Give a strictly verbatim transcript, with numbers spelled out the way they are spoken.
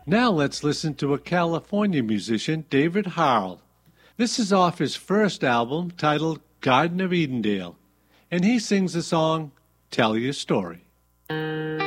Now let's listen to a California musician, David Harrell. This is off his first album titled Garden of Edendale, and he sings the song Tell Your Story.